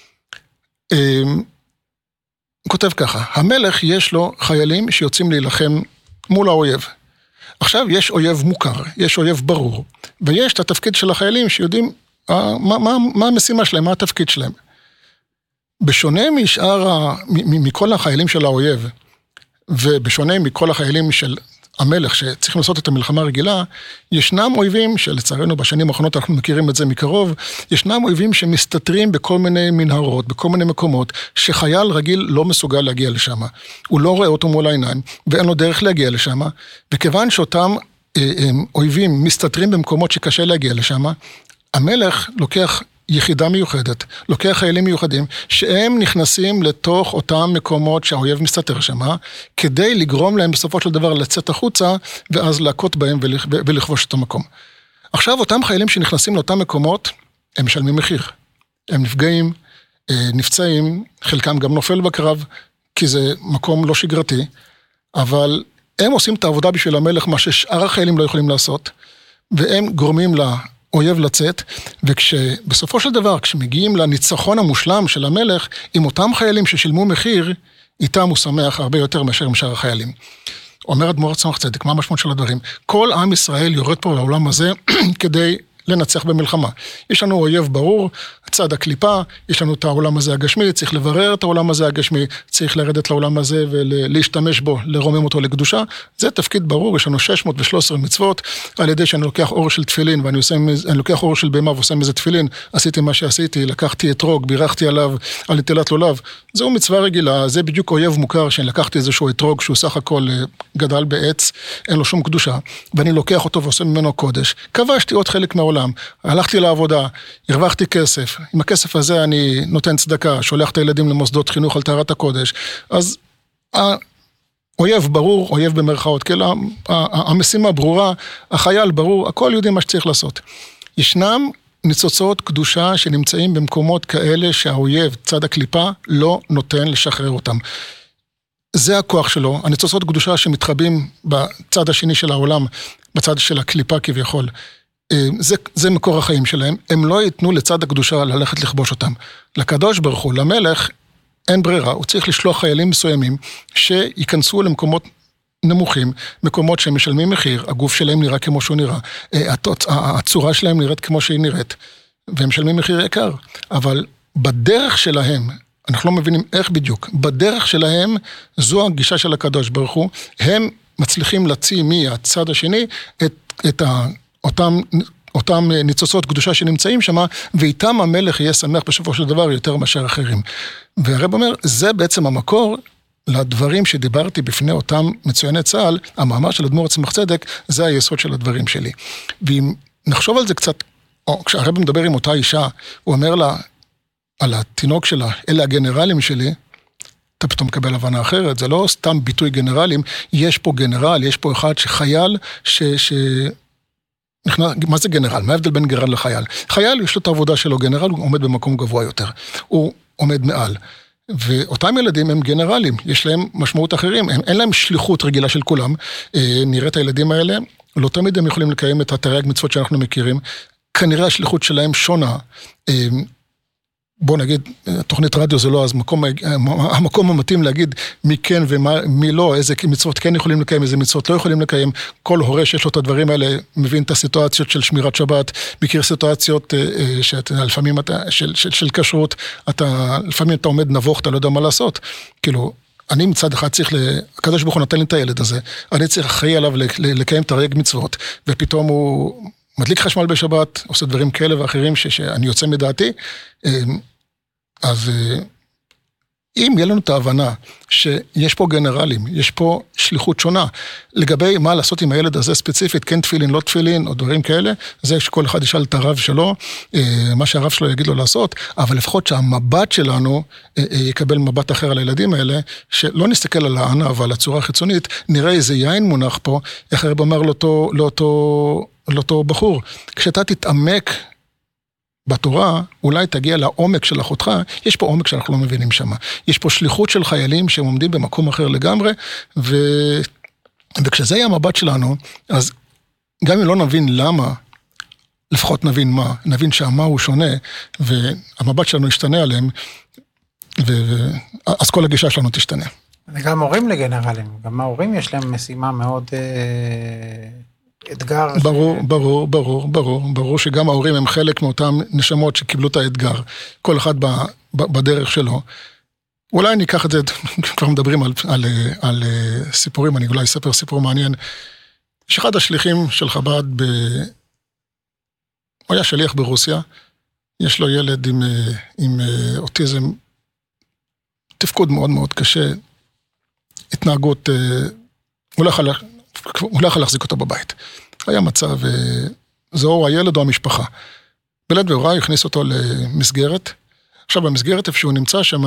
הוא כותב ככה, המלך יש לו חיילים שיוצאים להילחם מול האויב. עכשיו יש אויב מוכר, יש אויב ברור, ויש את התפקיד של החיילים שיודעים מה, מה, מה המשימה שלהם, מה התפקיד שלהם. בשונה משאר, מכל החיילים של האויב, ובשונה מכל החיילים של המלך שצריכים לעשות את המלחמה הרגילה, ישנם אויבים שלצערנו בשנים האחרונות אנחנו מכירים את זה מקרוב, ישנם אויבים שמסתתרים בכל מיני מנהרות, בכל מיני מקומות, שחייל רגיל לא מסוגל להגיע לשם. הוא לא רואה אותו מול העיניים, ואין לו דרך להגיע לשם, וכיוון שאותם אה, אה, אויבים מסתתרים במקומות שקשה להגיע לשם, המלך לוקח יחידה מיוחדת, לוקח חיילים מיוחדים, שהם נכנסים לתוך אותם מקומות שהאויב מסתתר שם, כדי לגרום להם בסופו של דבר לצאת החוצה, ואז להכות בהם ולכבוש את המקום. עכשיו אותם חיילים שנכנסים לאותם מקומות, הם משלמים מחיר. הם נפגעים, נפצעים, חלקם גם נופל בקרב, כי זה מקום לא שגרתי, אבל הם עושים את העבודה בשביל המלך, מה ששאר החיילים לא יכולים לעשות, והם גורמים לאויב לצאת, וכשבסופו של דבר, כשמגיעים לניצחון המושלם של המלך, עם אותם חיילים ששילמו מחיר, איתם הוא שמח הרבה יותר מאשר עם שאר החיילים. אומר אדמו"ר צמח צדק, מה המשמעות של הדברים? כל עם ישראל יורד פה לעולם הזה כדי לנצח במלחמה. יש לנו אויב ברור, צד הקליפה, יש לנו את העולם הזה הגשמי, צריך לברר את העולם הזה הגשמי, צריך לרדת לעולם הזה ולהשתמש בו, לרומם אותו לקדושה. זה תפקיד ברור, יש לנו שש מאות ושלוש עשרה מצוות, על ידי שאני לוקח אור של תפילין, ואני עושה, אני לוקח אור של בהמה ועושה מזה תפילין, עשיתי מה שעשיתי, לקחתי אתרוג, בירכתי עליו, על נטילת לולב. זהו מצווה רגילה, זה בדיוק אויב מוכר, שאני לקחתי איזשהו אתרוג, שהוא סך הכל גדל בעץ, אין לו שום קדושה, ואני לוקח אותו ועושה ממנו קודש. כבשתי עוד חלק מהעולם, הלכתי לעבודה, הרווחתי כסף, עם הכסף הזה אני נותן צדקה, שולח את הילדים למוסדות חינוך על טהרת הקודש, אז האויב ברור, אויב במרכאות, כאילו המשימה ברורה, החייל ברור, הכל יודעים מה שצריך לעשות. ישנם ניצוצות קדושה שנמצאים במקומות כאלה שהאויב, צד הקליפה, לא נותן לשחרר אותם. זה הכוח שלו, הניצוצות קדושה שמתחבאים בצד השני של העולם, בצד של הקליפה כביכול. זה, זה מקור החיים שלהם, הם לא ייתנו לצד הקדושה ללכת לכבוש אותם. לקדוש ברוך הוא, למלך, אין ברירה, הוא צריך לשלוח חיילים מסוימים שיכנסו למקומות נמוכים, מקומות שהם משלמים מחיר, הגוף שלהם נראה כמו שהוא נראה, הצורה שלהם נראית כמו שהיא נראית, והם משלמים מחיר יקר, אבל בדרך שלהם, אנחנו לא מבינים איך בדיוק, בדרך שלהם זו הגישה של הקדוש ברוך הוא, הם מצליחים להוציא מהצד השני את, את ה... אותם, אותם ניצוצות קדושה שנמצאים שם, ואיתם המלך יהיה שמח בסופו של דבר יותר מאשר אחרים. והרב אומר, זה בעצם המקור לדברים שדיברתי בפני אותם מצויני צה"ל, המאמר של אדמו"ר צמח צדק, זה היסוד של הדברים שלי. ואם נחשוב על זה קצת, או כשהרב מדבר עם אותה אישה, הוא אומר לה, על התינוק שלה, אלה הגנרלים שלי, אתה פתאום מקבל הבנה אחרת, זה לא סתם ביטוי גנרלים, יש פה גנרל, יש פה אחד שחייל, ש... ש... מה זה גנרל? מה ההבדל בין גנרל לחייל? חייל יש לו את העבודה שלו, גנרל הוא עומד במקום גבוה יותר, הוא עומד מעל. ואותם ילדים הם גנרלים, יש להם משמעות אחרים, הם, אין להם שליחות רגילה של כולם, אה, נראה את הילדים האלה, לא תמיד הם יכולים לקיים את התרי"ג מצוות שאנחנו מכירים, כנראה השליחות שלהם שונה, אה, בוא נגיד, תוכנית רדיו זה לא, אז מקום, המקום המתאים להגיד מי כן ומי לא, איזה מצוות כן יכולים לקיים, איזה מצוות לא יכולים לקיים, כל הורה שיש לו את הדברים האלה, מבין את הסיטואציות של שמירת שבת, מכיר סיטואציות שאתה, לפעמים אתה, של, של, של כשרות, אתה, לפעמים אתה עומד נבוך, אתה לא יודע מה לעשות, כאילו, אני מצד אחד צריך, הקדוש ברוך הוא נתן לי את הילד הזה, אני צריך אחראי עליו לקיים תרי"ג מצוות, ופתאום הוא מדליק חשמל בשבת, עושה דברים כאלה ואחרים ש, שאני יוצא מדעתי, אז אם יהיה לנו את ההבנה שיש פה גנרלים, יש פה שליחות שונה, לגבי מה לעשות עם הילד הזה ספציפית, כן תפילין, לא תפילין, או דברים כאלה, זה שכל אחד ישאל את הרב שלו, מה שהרב שלו יגיד לו לעשות, אבל לפחות שהמבט שלנו יקבל מבט אחר על הילדים האלה, שלא נסתכל על הענב ועל הצורה החיצונית, נראה איזה יין מונח פה, איך הרב אמר לאותו, לאותו, לאותו בחור, כשאתה תתעמק בתורה, אולי תגיע לעומק של אחותך, יש פה עומק שאנחנו לא מבינים שם. יש פה שליחות של חיילים שהם עומדים במקום אחר לגמרי, ו... וכשזה יהיה המבט שלנו, אז גם אם לא נבין למה, לפחות נבין מה, נבין שהמה הוא שונה, והמבט שלנו ישתנה עליהם, ו... אז כל הגישה שלנו תשתנה. וגם הורים לגנרלים, גם ההורים יש להם משימה מאוד... אתגר. ברור, ש... ברור, ברור, ברור, ברור שגם ההורים הם חלק מאותם נשמות שקיבלו את האתגר, כל אחד ב, ב, בדרך שלו. אולי אני אקח את זה, כבר מדברים על, על, על סיפורים, אני אולי אספר סיפור מעניין. יש אחד השליחים של חב"ד, ב... הוא היה שליח ברוסיה, יש לו ילד עם, עם אוטיזם, תפקוד מאוד מאוד קשה, התנהגות, הוא לא יכול... הוא לא יכול להחזיק אותו בבית. היה מצב, זה או הילד או המשפחה. בלית ברירה הכניס אותו למסגרת. עכשיו במסגרת איפה שהוא נמצא שם,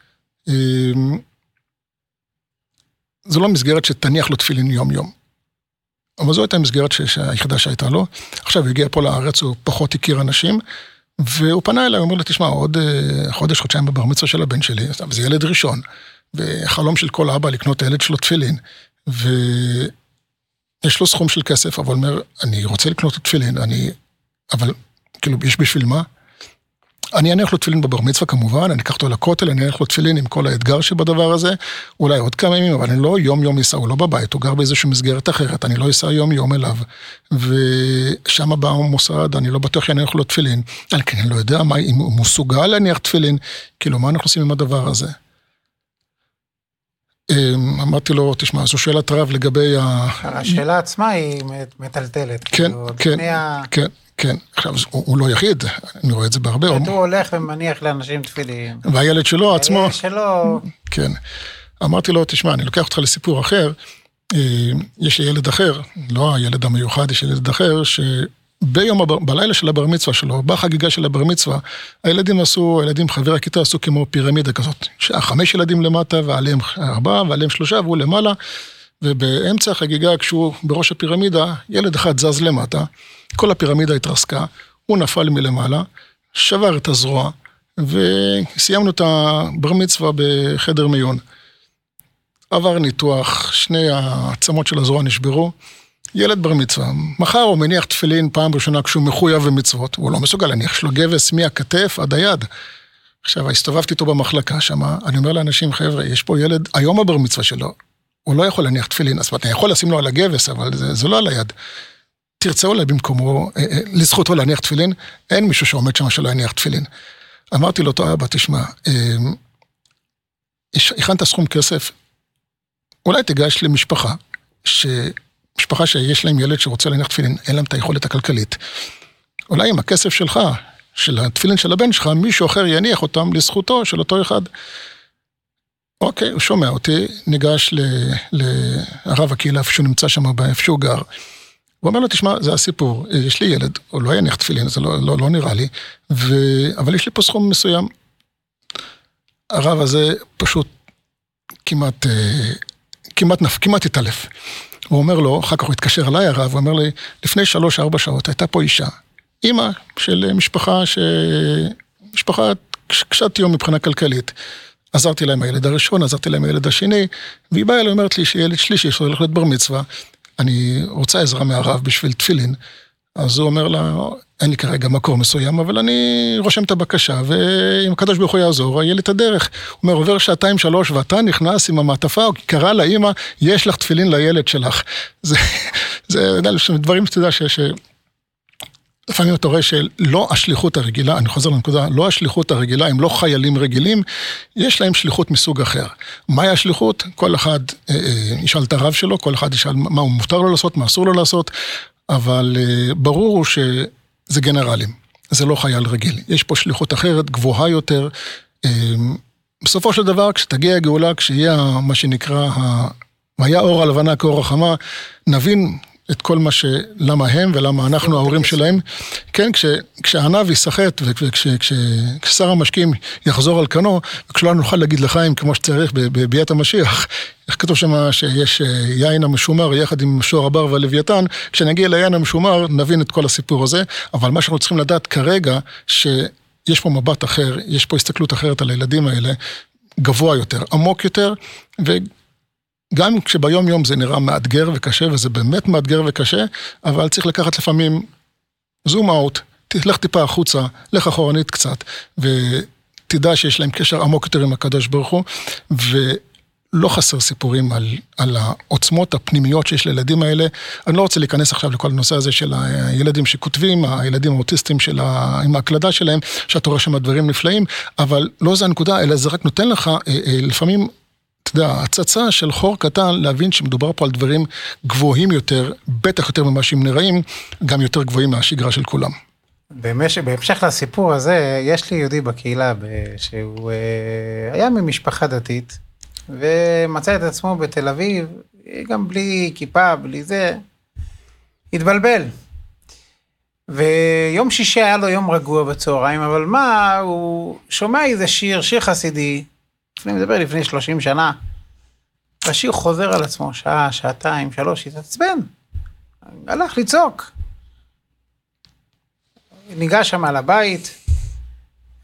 זו לא מסגרת שתניח לו תפילין יום יום. אבל זו הייתה מסגרת היחידה שהייתה לו. עכשיו הוא הגיע פה לארץ, הוא פחות הכיר אנשים, והוא פנה אליי, הוא אומר לי, תשמע, עוד חודש, חודשיים בבר מצווה של הבן שלי, זה ילד ראשון, וחלום של כל אבא לקנות הילד שלו תפילין, ויש לו סכום של כסף, אבל אומר, אני רוצה לקנות תפילין, אני, אבל, כאילו, יש בשביל מה? אני אניח לו תפילין בבר מצווה כמובן, אני אקח אותו לכותל, אני אניח לו תפילין עם כל האתגר שבדבר הזה, אולי עוד כמה ימים, אבל אני לא יום יום ייסע, הוא לא בבית, הוא גר באיזושהי מסגרת אחרת, אני לא ייסע יום יום אליו, ושם בא המוסד, אני לא בטוח יניח לו תפילין, אני כן לא יודע מה, אם הוא מסוגל להניח תפילין, כאילו מה אנחנו עושים עם הדבר הזה? אמרתי לו, תשמע, זו שאלת רב לגבי ה... השאלה עצמה היא מטלטלת. כן, כן, כן. כן, עכשיו, הוא, הוא לא יחיד, אני רואה את זה בהרבה. הוא הולך ומניח לאנשים תפילים. והילד שלו עצמו. הילד שלו. כן. אמרתי לו, תשמע, אני לוקח אותך לסיפור אחר, יש ילד אחר, לא הילד המיוחד, יש ילד אחר, שביום, הבר, בלילה של הבר מצווה שלו, בחגיגה של הבר מצווה, הילדים עשו, הילדים חבר הכיתה עשו כמו פירמידה כזאת, חמש ילדים למטה, ועליהם ארבעה, ועליהם שלושה, והוא למעלה, ובאמצע החגיגה, כשהוא בראש הפירמידה, ילד אחד זז למטה, כל הפירמידה התרסקה, הוא נפל מלמעלה, שבר את הזרוע, וסיימנו את הבר מצווה בחדר מיון. עבר ניתוח, שני העצמות של הזרוע נשברו, ילד בר מצווה. מחר הוא מניח תפילין פעם ראשונה כשהוא מחויב במצוות, הוא לא מסוגל להניח, יש לו גבס מהכתף עד היד. עכשיו, הסתובבתי איתו במחלקה שם, אני אומר לאנשים, חבר'ה, יש פה ילד, היום הבר מצווה שלו, הוא לא יכול להניח תפילין, אז אתה יכול לשים לו על הגבס, אבל זה, זה לא על היד. תרצה אולי במקומו, לזכותו להניח תפילין, אין מישהו שעומד שם שלא יניח תפילין. אמרתי לו, טוב, אבא, תשמע, הכנת סכום כסף, אולי תיגש למשפחה, משפחה שיש להם ילד שרוצה להניח תפילין, אין להם את היכולת הכלכלית. אולי עם הכסף שלך, של התפילין של הבן שלך, מישהו אחר יניח אותם לזכותו של אותו אחד. אוקיי, הוא שומע אותי, ניגש לערב הקהילה, איפה שהוא נמצא שם, איפה שהוא גר. הוא אומר לו, תשמע, זה הסיפור, יש לי ילד, הוא לא יניח תפילין, זה לא, לא, לא נראה לי, ו... אבל יש לי פה סכום מסוים. הרב הזה פשוט כמעט, כמעט נף, כמעט התעלף. הוא אומר לו, אחר כך הוא התקשר אליי הרב, הוא אומר לי, לפני שלוש, ארבע שעות, הייתה פה אישה, אמא של משפחה, ש... משפחה קשת יום מבחינה כלכלית. עזרתי להם הילד הראשון, עזרתי להם הילד השני, והיא באה אליי, אומרת לי שילד שלישי, יש לו הולך להיות בר מצווה, אני רוצה עזרה מהרב בשביל תפילין, אז הוא אומר לה, אין לי כרגע מקור מסוים, אבל אני רושם את הבקשה, ואם הקדוש ברוך הוא יעזור, יהיה לי את הדרך. הוא אומר, עובר שעתיים שלוש, ואתה נכנס עם המעטפה, או קרא לאמא, יש לך תפילין לילד שלך. זה, זה, דברים שאתה יודע ש... ש... לפעמים אתה רואה שלא השליחות הרגילה, אני חוזר לנקודה, לא השליחות הרגילה, הם לא חיילים רגילים, יש להם שליחות מסוג אחר. מהי השליחות? כל אחד אה, אה, ישאל את הרב שלו, כל אחד ישאל מה הוא מותר לו לעשות, מה אסור לו לעשות, אבל אה, ברור הוא שזה גנרלים, זה לא חייל רגיל. יש פה שליחות אחרת, גבוהה יותר. אה, בסופו של דבר, כשתגיע הגאולה, כשיהיה מה שנקרא, והיה אור הלבנה כאור החמה, נבין את כל מה ש... למה הם ולמה אנחנו ההורים שלהם. כן, כש... כשהענב ישחט וכששר המשקים יחזור על כנו, וכשלא נוכל להגיד לחיים כמו שצריך בביאת המשיח, איך כתוב שם שיש יין המשומר יחד עם שור הבר והלוויתן, כשנגיע ליין המשומר נבין את כל הסיפור הזה, אבל מה שאנחנו צריכים לדעת כרגע, שיש פה מבט אחר, יש פה הסתכלות אחרת על הילדים האלה, גבוה יותר, עמוק יותר, ו... גם כשביום יום זה נראה מאתגר וקשה, וזה באמת מאתגר וקשה, אבל צריך לקחת לפעמים זום אאוט, תלך טיפה החוצה, לך אחורנית קצת, ותדע שיש להם קשר עמוק יותר עם הקדוש ברוך הוא, ולא חסר סיפורים על, על העוצמות הפנימיות שיש לילדים האלה. אני לא רוצה להיכנס עכשיו לכל הנושא הזה של הילדים שכותבים, הילדים האוטיסטים של ה... עם ההקלדה שלהם, שאתה רואה שם דברים נפלאים, אבל לא זה הנקודה, אלא זה רק נותן לך לפעמים, אתה יודע, הצצה של חור קטן להבין שמדובר פה על דברים גבוהים יותר, בטח יותר ממה שהם נראים, גם יותר גבוהים מהשגרה של כולם. במש... בהמשך לסיפור הזה, יש לי יהודי בקהילה שהוא היה ממשפחה דתית, ומצא את עצמו בתל אביב, גם בלי כיפה, בלי זה, התבלבל. ויום שישי היה לו יום רגוע בצהריים, אבל מה, הוא שומע איזה שיר, שיר חסידי, לפני מדבר לפני שלושים שנה, השיר חוזר על עצמו, שעה, שעתיים, שלוש, התעצבן, הלך לצעוק. ניגש שם על הבית,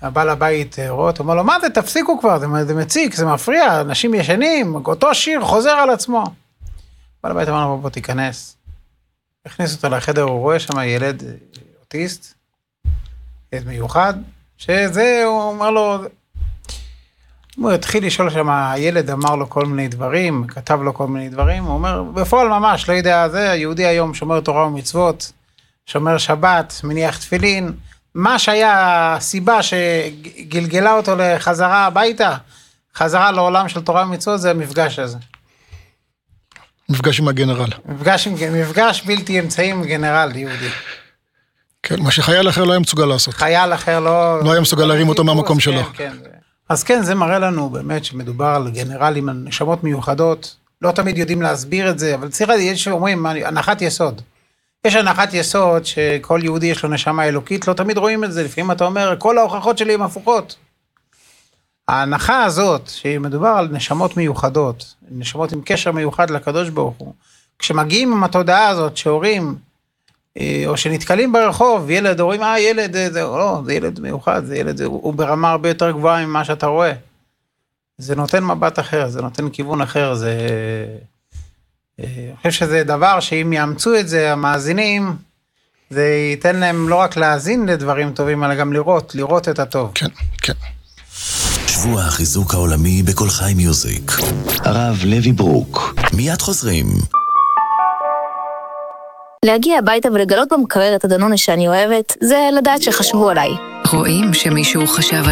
הבעל הבית רואה, הוא אומר לו, מה זה, תפסיקו כבר, זה, זה מציק, זה מפריע, אנשים ישנים, אותו שיר חוזר על עצמו. הבעל הבית אמר לו, בוא תיכנס. הכניס אותו לחדר, הוא רואה שם ילד אוטיסט, ילד מיוחד, שזה, הוא אומר לו, הוא התחיל לשאול שם, הילד אמר לו כל מיני דברים, כתב לו כל מיני דברים, הוא אומר, בפועל ממש, לא יודע, זה, היהודי היום שומר תורה ומצוות, שומר שבת, מניח תפילין, מה שהיה הסיבה שגלגלה אותו לחזרה הביתה, חזרה לעולם של תורה ומצוות, זה המפגש הזה. מפגש עם הגנרל. מפגש, מפגש בלתי אמצעי עם גנרל יהודי. כן, מה שחייל אחר לא היה מסוגל לעשות. חייל אחר לא... לא היה מסוגל להרים אותו מהמקום שלו. כן, כן. אז כן, זה מראה לנו באמת שמדובר על גנרלים, על נשמות מיוחדות, לא תמיד יודעים להסביר את זה, אבל צריך להגיד שאומרים, הנחת יסוד. יש הנחת יסוד שכל יהודי יש לו נשמה אלוקית, לא תמיד רואים את זה, לפעמים אתה אומר, כל ההוכחות שלי הן הפוכות. ההנחה הזאת, שמדובר על נשמות מיוחדות, נשמות עם קשר מיוחד לקדוש ברוך הוא, כשמגיעים עם התודעה הזאת שהורים, או שנתקלים ברחוב, ילד, הורים, אה, ילד, זה, לא, זה ילד מיוחד, זה ילד, זה, הוא ברמה הרבה יותר גבוהה ממה שאתה רואה. זה נותן מבט אחר, זה נותן כיוון אחר, זה... אני חושב שזה דבר שאם יאמצו את זה, המאזינים, זה ייתן להם לא רק להאזין לדברים טובים, אלא גם לראות, לראות את הטוב. כן, כן. שבוע החיזוק העולמי בכל חי מיוזיק. הרב לוי ברוק. מיד חוזרים. להגיע הביתה ולגלות במקרר את הדנונה שאני אוהבת, זה לדעת שחשבו עליי. רואים שמישהו חשב על